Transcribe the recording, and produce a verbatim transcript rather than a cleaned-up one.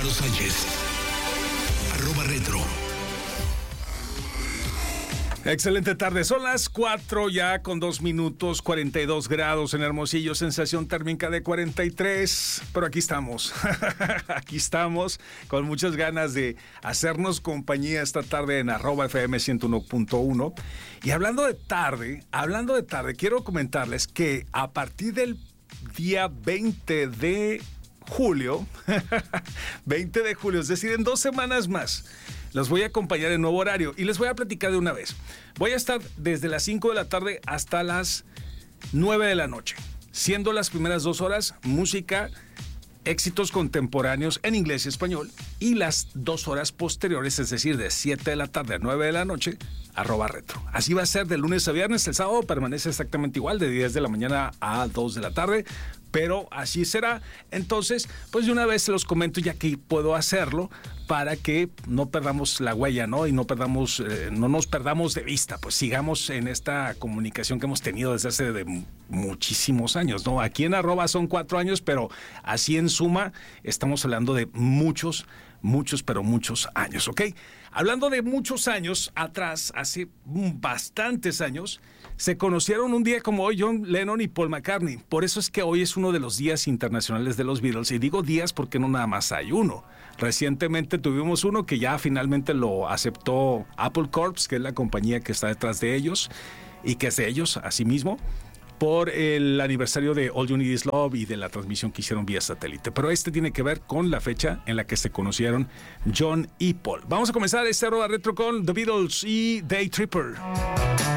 Ricardo Sánchez. Arroba Retro. Excelente tarde, son las cuatro ya con dos minutos, cuarenta y dos grados en Hermosillo, sensación térmica de cuarenta y tres, pero aquí estamos, aquí estamos con muchas ganas de hacernos compañía esta tarde en arroba F M ciento uno punto uno. Y hablando de tarde, hablando de tarde, quiero comentarles que a partir del día veinte de julio, veinte de julio, es decir, en dos semanas más, los voy a acompañar en nuevo horario y les voy a platicar de una vez. Voy a estar desde las cinco de la tarde hasta las nueve de la noche, siendo las primeras dos horas música, éxitos contemporáneos en inglés y español, y las dos horas posteriores, es decir, de siete de la tarde a nueve de la noche, arroba retro. Así va a ser de lunes a viernes. El sábado permanece exactamente igual, de diez de la mañana a dos de la tarde, pero así será. Entonces, pues de una vez se los comento ya que puedo hacerlo para que no perdamos la huella, ¿no? Y no perdamos, eh, no nos perdamos de vista, pues sigamos en esta comunicación que hemos tenido desde hace de muchísimos años, ¿no? Aquí en arroba son cuatro años, pero así en suma estamos hablando de muchos, muchos, pero muchos años, ¿ok? Hablando de muchos años atrás, hace bastantes años, se conocieron un día como hoy John Lennon y Paul McCartney. Por eso es que hoy es uno de los días internacionales de los Beatles. Y digo días porque no nada más hay uno. Recientemente tuvimos uno que ya finalmente lo aceptó Apple Corps, que es la compañía que está detrás de ellos y que es de ellos asimismo, por el aniversario de All You Need Is Love y de la transmisión que hicieron vía satélite. Pero este tiene que ver con la fecha en la que se conocieron John y Paul. Vamos a comenzar este arroba retro con The Beatles y Day Tripper.